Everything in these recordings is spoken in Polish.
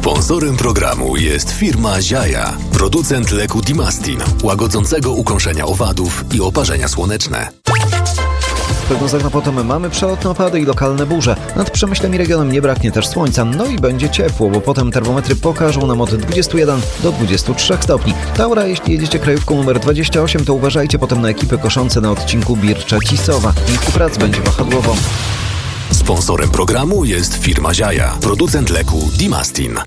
Sponsorem programu jest firma Ziaja, producent leku Dimastin, łagodzącego ukończenia owadów i oparzenia słoneczne. W prognozach na potem mamy przelotne opady i lokalne burze. Nad Przemyślem i regionem nie braknie też słońca, no i będzie ciepło, bo potem termometry pokażą nam od 21 do 23 stopni. Taura, jeśli jedziecie krajówką numer 28, to uważajcie potem na ekipy koszące na odcinku Bircza-Cisowa. W miejscu prac będzie wahadłowo. Sponsorem programu jest firma Ziaja, producent leku Dimastin.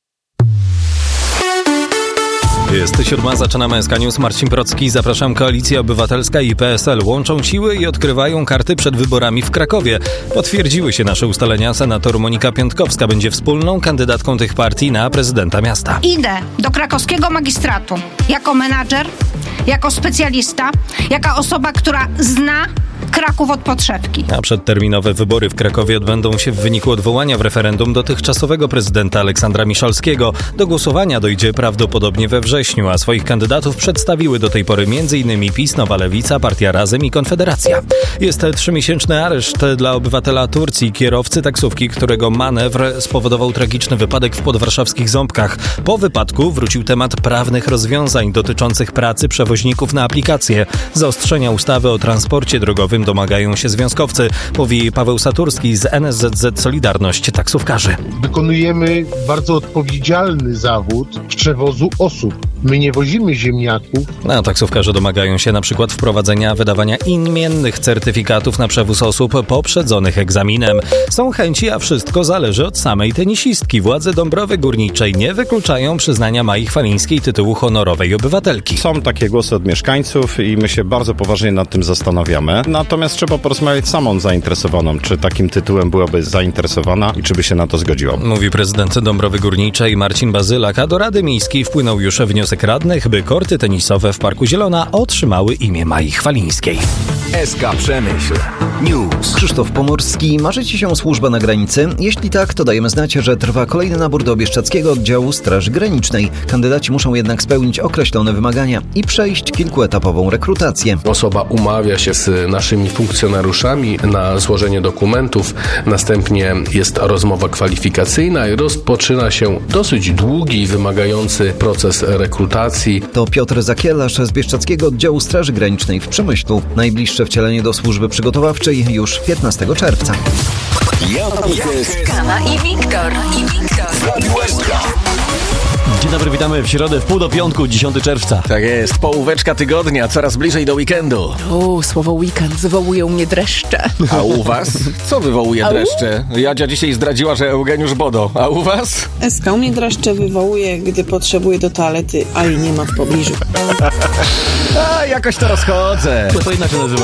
Jest 7, zaczynamy SK News. Marcin Procki, zapraszam. Koalicja Obywatelska i PSL łączą siły i odkrywają karty przed wyborami w Krakowie. Potwierdziły się nasze ustalenia. Senator Monika Piątkowska będzie wspólną kandydatką tych partii na prezydenta miasta. Idę do krakowskiego magistratu jako menadżer, jako specjalista, jako osoba, która zna Kraków od podszewki. A przedterminowe wybory w Krakowie odbędą się w wyniku odwołania w referendum dotychczasowego prezydenta Aleksandra Miszalskiego. Do głosowania dojdzie prawdopodobnie we wrześniu, a swoich kandydatów przedstawiły do tej pory m.in. PiS, Nowa Lewica, Partia Razem i Konfederacja. Jest 3-miesięczny areszt dla obywatela Turcji, kierowcy taksówki, którego manewr spowodował tragiczny wypadek w podwarszawskich Ząbkach. Po wypadku wrócił temat prawnych rozwiązań dotyczących pracy przewoźników na aplikację. Zaostrzenia ustawy o transporcie drogowym domagają się związkowcy, mówi Paweł Saturski z NSZZ Solidarność Taksówkarzy. Wykonujemy bardzo odpowiedzialny zawód przewozu osób. My nie wozimy ziemniaków. A taksówkarze domagają się na przykład wprowadzenia wydawania imiennych certyfikatów na przewóz osób poprzedzonych egzaminem. Są chęci, a wszystko zależy od samej tenisistki. Władze Dąbrowy Górniczej nie wykluczają przyznania Mai Chwalińskiej tytułu honorowej obywatelki. Są takie głosy od mieszkańców i my się bardzo poważnie nad tym zastanawiamy. Natomiast trzeba porozmawiać z samą zainteresowaną, czy takim tytułem byłaby zainteresowana i czy by się na to zgodziła. Mówi prezydent Dąbrowy Górniczej Marcin Bazylak, a do Rady Miejskiej wpłynął już wniosek radnych, by korty tenisowe w Parku Zielona otrzymały imię Mai Chwalińskiej. SK Przemyśl News. Krzysztof Pomorski. Marzy Ci się służba na granicy? Jeśli tak, to dajemy znać, że trwa kolejny nabór do Bieszczadzkiego Oddziału Straży Granicznej. Kandydaci muszą jednak spełnić określone wymagania i przejść kilkuetapową rekrutację. Osoba umawia się z naszymi funkcjonariuszami na złożenie dokumentów, następnie jest rozmowa kwalifikacyjna i rozpoczyna się dosyć długi i wymagający proces rekrutacji. To Piotr Zakielarz z Bieszczadzkiego Oddziału Straży Granicznej w Przemyślu. Najbliższe wcielenie do służby przygotowawczej już 15 czerwca. Kama i Wiktor. Dzień dobry, witamy w środę w pół do piątku, 10 czerwca. Tak jest, połóweczka tygodnia, coraz bliżej do weekendu. Słowo weekend wywołuje u mnie dreszcze. A u was? Co wywołuje dreszcze? Jadzia dzisiaj zdradziła, że Eugeniusz Bodo. A u was? SK u mnie dreszcze wywołuje, gdy potrzebuję do toalety, a jej nie ma w pobliżu. Jakoś to rozchodzę. To inaczej nazywa.